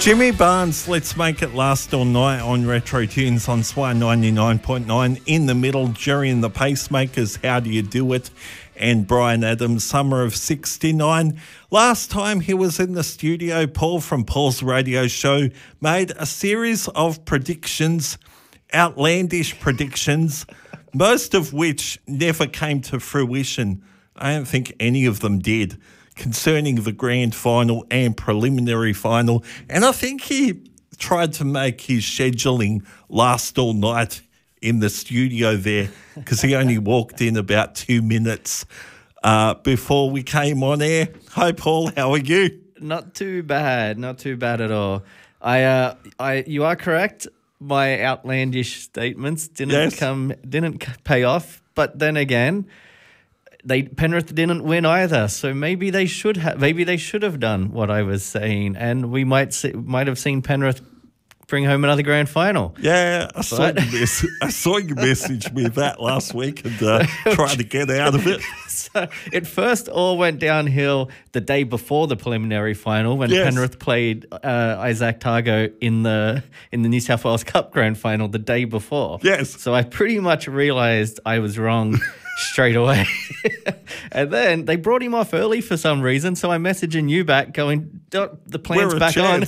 Jimmy Barnes, let's make it last all night on Retro Tunes on SWAR 99.9. In the middle, Jerry and the Pacemakers, How Do You Do It? And Brian Adams, Summer of 69. Last time he was in the studio, Paul from Paul's Radio Show made a series of predictions, outlandish predictions, most of which never came to fruition. I don't think any of them did, concerning the grand final and preliminary final. And I think he tried to make his scheduling last all night in the studio there because he only walked in about 2 minutes before we came on air. Hi, Paul. How are you? Not too bad. Not too bad at all. You are correct. My outlandish statements didn't pay off. But then again, Penrith didn't win either, so maybe they should have done what I was saying, and we might have seen Penrith bring home another grand final. Yeah, I saw you message me that last week and try to get out of it. So it first all went downhill the day before the preliminary final when Penrith played Isaac Targo in the New South Wales Cup grand final the day before. Yes. So I pretty much realised I was wrong straight away. And then they brought him off early for some reason, so I'm messaging you back going, the plan's back on.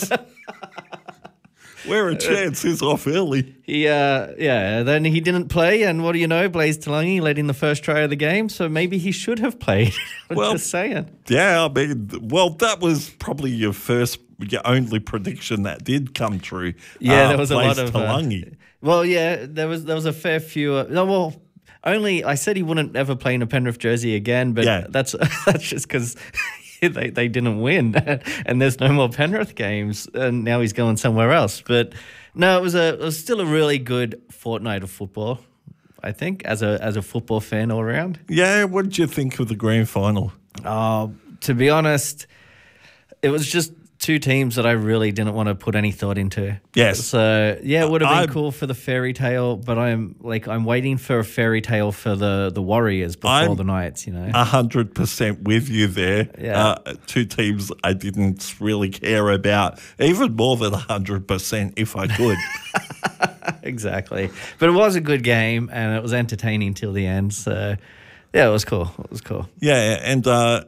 We're a chance he's off early. Then he didn't play, and what do you know, Blaise Talangi led in the first try of the game, so maybe he should have played. Just saying. Yeah, I mean, that was probably your only prediction that did come true. Yeah, there was Blaise a lot of Talangi. There was a fair few. Only I said he wouldn't ever play in a Penrith jersey again, but that's just because they didn't win, and there's no more Penrith games, and now he's going somewhere else. But no, it was still a really good fortnight of football, I think, as a football fan all around. Yeah, what did you think of the grand final? To be honest, it was just two teams that I really didn't want to put any thought into. Yes. So yeah, it would have been cool for the fairy tale, but I'm waiting for a fairy tale for the Warriors before the Knights, 100% with you there. Yeah. Two teams I didn't really care about, even more than 100% if I could. Exactly. But it was a good game and it was entertaining till the end. So yeah, it was cool. Yeah, and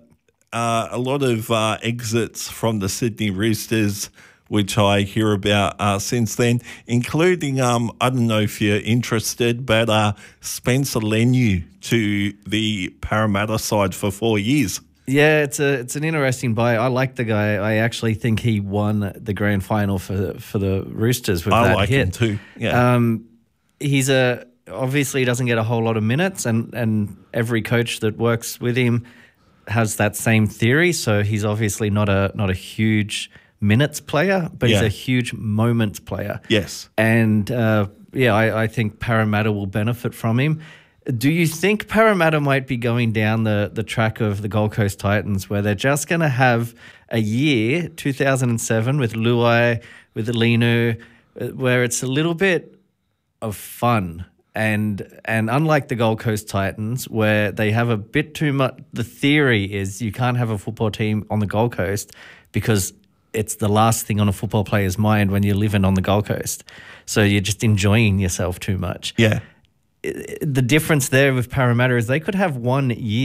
a lot of exits from the Sydney Roosters, which I hear about since then, including, I don't know if you're interested, but Spencer Leniu to the Parramatta side for 4 years. Yeah, it's an interesting buy. I like the guy. I actually think he won the grand final for the Roosters with that hit. I like him too, yeah. He's obviously doesn't get a whole lot of minutes, and every coach that works with him has that same theory, so he's obviously not a huge minutes player, but he's a huge moments player. Yes. And I think Parramatta will benefit from him. Do you think Parramatta might be going down the track of the Gold Coast Titans, where they're just going to have a year, 2007, with Luai, with Linu, where it's a little bit of fun? And unlike the Gold Coast Titans, where they have a bit too much, the theory is you can't have a football team on the Gold Coast because it's the last thing on a football player's mind when you're living on the Gold Coast. So you're just enjoying yourself too much. Yeah. The difference there with Parramatta is they could have 1 year